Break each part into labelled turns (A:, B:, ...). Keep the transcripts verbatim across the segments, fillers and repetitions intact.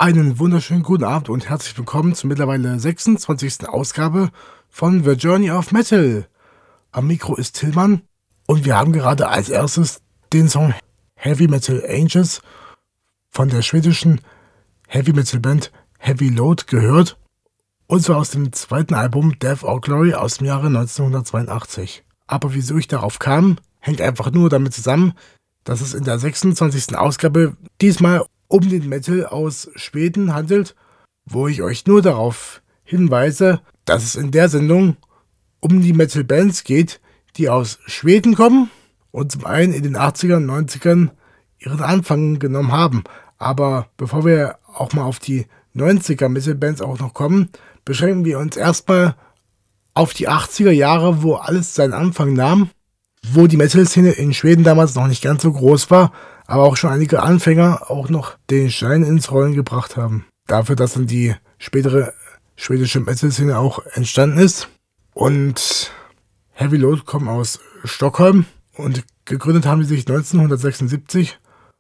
A: Einen wunderschönen guten Abend und herzlich willkommen zur mittlerweile sechsundzwanzigsten Ausgabe von The Journey of Metal. Am Mikro ist Tillmann und wir haben gerade als erstes den Song Heavy Metal Angels von der schwedischen Heavy Metal Band Heavy Load gehört, und zwar aus dem zweiten Album Death or Glory aus dem Jahre neunzehnhundertzweiundachtzig. Aber wieso ich darauf kam, hängt einfach nur damit zusammen, dass es in der sechsundzwanzigsten Ausgabe diesmal um den Metal aus Schweden handelt, wo ich euch nur darauf hinweise, dass es in der Sendung um die Metal-Bands geht, die aus Schweden kommen und zum einen in den achtzigern und neunzigern ihren Anfang genommen haben. Aber bevor wir auch mal auf die neunziger Metal-Bands auch noch kommen, beschränken wir uns erstmal auf die achtziger Jahre, wo alles seinen Anfang nahm, wo die Metal-Szene in Schweden damals noch nicht ganz so groß war, aber auch schon einige Anfänger auch noch den Stein ins Rollen gebracht haben. Dafür, dass dann die spätere schwedische Metal-Szene auch entstanden ist. Und Heavy Load kommen aus Stockholm und gegründet haben sie sich neunzehnhundertsechsundsiebzig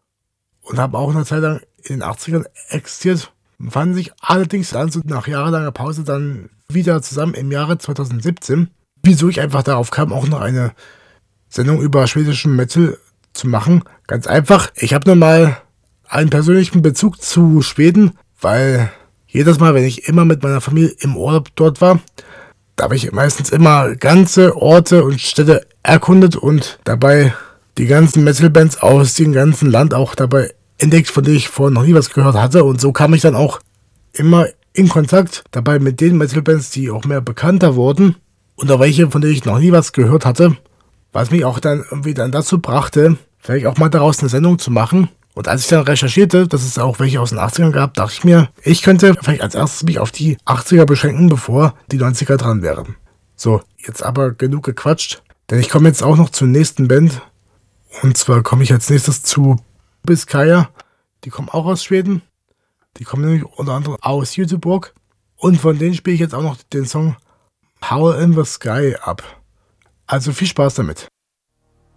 A: und haben auch eine Zeit lang in den achtzigern existiert, fanden sich allerdings dann so nach jahrelanger Pause dann wieder zusammen im Jahre zweitausendsiebzehn. Wieso ich einfach darauf kam, auch noch eine Sendung über schwedischen Metal zu machen. Ganz einfach, ich habe nun mal einen persönlichen Bezug zu Schweden, weil jedes Mal, wenn ich immer mit meiner Familie im Urlaub dort war, da habe ich meistens immer ganze Orte und Städte erkundet und dabei die ganzen Metal-Bands aus dem ganzen Land auch dabei entdeckt, von denen ich vorher noch nie was gehört hatte. Und so kam ich dann auch immer in Kontakt dabei mit den Metal-Bands, die auch mehr bekannter wurden und auch welche, von denen ich noch nie was gehört hatte. Was mich auch dann irgendwie dann dazu brachte, vielleicht auch mal daraus eine Sendung zu machen. Und als ich dann recherchierte, dass es auch welche aus den achtzigern gab, dachte ich mir, ich könnte vielleicht als erstes mich auf die achtziger beschränken, bevor die neunziger dran wären. So, jetzt aber genug gequatscht, denn ich komme jetzt auch noch zur nächsten Band. Und zwar komme ich als nächstes zu Biskaya. Die kommen auch aus Schweden. Die kommen nämlich unter anderem aus Göteborg. Und von denen spiele ich jetzt auch noch den Song Howl in the Sky ab. Also viel Spaß damit.